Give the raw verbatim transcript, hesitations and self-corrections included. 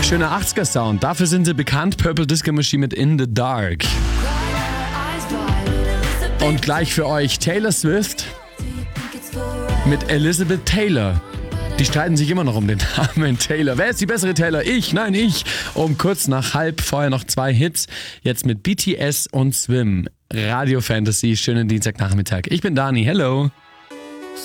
Schöner achtziger-Sound. Dafür sind sie bekannt. Purple Disco Machine mit In the Dark. Und gleich für euch Taylor Swift mit Elizabeth Taylor. Die streiten sich immer noch um den Namen Taylor. Wer ist die bessere Taylor? Ich? Nein, ich. Um kurz nach halb, vorher noch zwei Hits. Jetzt mit B T S und Swim. Radio Fantasy. Schönen Dienstagnachmittag. Ich bin Dani. Hello.